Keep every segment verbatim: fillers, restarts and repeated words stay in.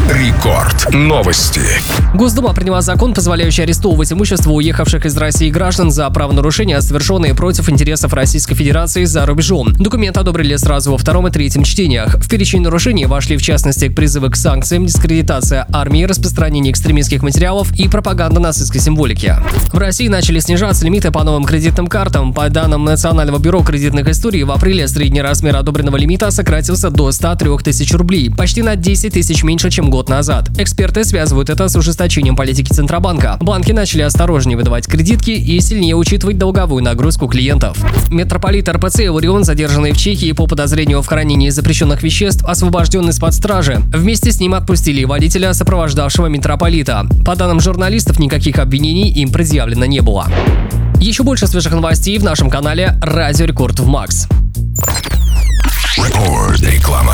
Рекорд. Новости. Госдума приняла закон, позволяющий арестовывать имущество уехавших из России граждан за правонарушения, совершенные против интересов Российской Федерации за рубежом. Документ одобрили сразу во втором и третьем чтениях. В перечень нарушений вошли, в частности, призывы к санкциям, дискредитация армии, распространение экстремистских материалов и пропаганда нацистской символики. В России начали снижаться лимиты по новым кредитным картам. По данным Национального бюро кредитных историй, в апреле средний размер одобренного лимита сократился до ста трёх тысяч рублей, почти на десять тысяч меньше, чем год назад. Эксперты связывают это с ужесточением политики Центробанка. Банки начали осторожнее выдавать кредитки и сильнее учитывать долговую нагрузку клиентов. Митрополит эр пэ цэ Иларион, задержанный в Чехии по подозрению в хранении запрещенных веществ, освобожден из-под стражи. Вместе с ним отпустили водителя, сопровождавшего митрополита. По данным журналистов, никаких обвинений им предъявлено не было. Еще больше свежих новостей в нашем канале Радио Рекорд в Макс. Реклама.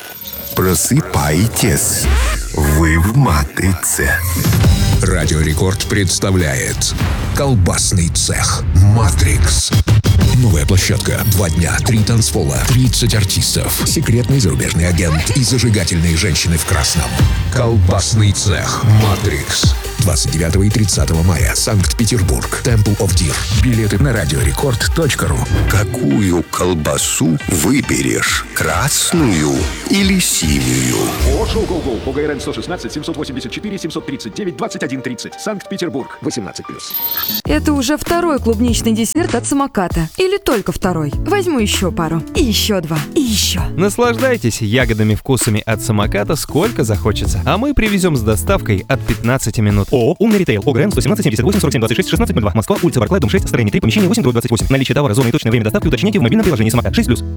Просыпайтесь, вы в матрице. Радио Рекорд представляет колбасный цех «Матрикс». Новая площадка. Два дня, три танцпола, тридцать артистов, секретный зарубежный агент и зажигательные женщины в красном. Колбасный цех «Матрикс». двадцать девятого и тридцатого мая. Санкт-Петербург. Temple of Deer. Билеты на радиорекорд точка ру. Какую колбасу выберешь? Красную или синюю? Ошу Гол-Гол по гэ эр эн сто шестнадцать семьсот восемьдесят четыре семьсот тридцать девять двадцать один тридцать. Санкт-Петербург. восемнадцать плюс. Это уже второй клубничный десерт от самоката. Или только второй. Возьму еще пару. И еще два. И еще. Наслаждайтесь ягодами вкусами от самоката сколько захочется. А мы привезем с доставкой от пятнадцати минут. ООО «Умный ритейл». ОГРН сто семнадцать семьдесят восемь сорок семь двадцать шесть шестнадцать ноль два. Москва, улица Барклая, дом шесть, строение три, помещение восемь, двадцать восемь. Наличие товара, зона и точное время доставки уточняйте в мобильном приложении самокат шесть плюс.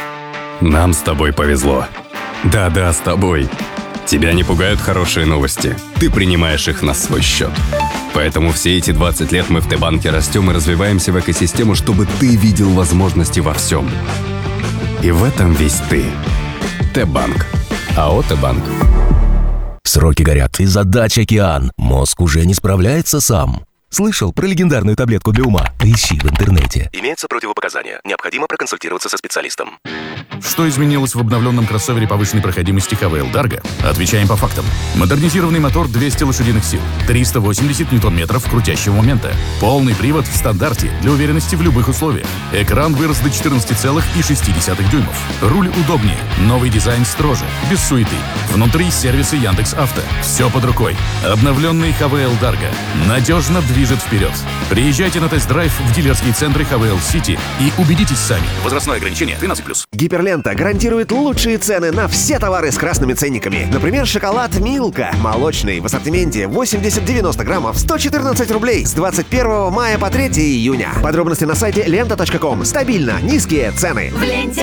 Нам с тобой повезло. Да-да, с тобой. Тебя не пугают хорошие новости. Ты принимаешь их на свой счет. Поэтому все эти двадцать лет мы в Т-банке растем и развиваемся в экосистему, чтобы ты видел возможности во всем. И в этом весь ты. Т-банк. АО «Т-банк». Сроки горят, и задач океан. Мозг уже не справляется сам. Слышал про легендарную таблетку для ума? Поищи в интернете. Имеются противопоказания. Необходимо проконсультироваться со специалистом. Что изменилось в обновленном кроссовере повышенной проходимости эйч ви эл Dargo? Отвечаем по фактам. Модернизированный мотор двести лошадиных сил, триста восемьдесят ньютон-метров крутящего момента. Полный привод в стандарте для уверенности в любых условиях. Экран вырос до четырнадцати целых шести десятых дюймов. Руль удобнее. Новый дизайн строже. Без суеты. Внутри сервисы Яндекс.Авто. Все под рукой. Обновленный эйч ви эл Dargo надежно движет вперед. Приезжайте на тест-драйв в дилерские центры эйч ви эл City и убедитесь сами. Возрастное ограничение тринадцать плюс. Гиперлента гарантирует лучшие цены на все товары с красными ценниками. Например, шоколад Милка молочный в ассортименте восемьдесят девяносто граммов сто четырнадцать рублей с двадцать первого мая по третьего июня. Подробности на сайте лента точка ком. Стабильно низкие цены. В ленте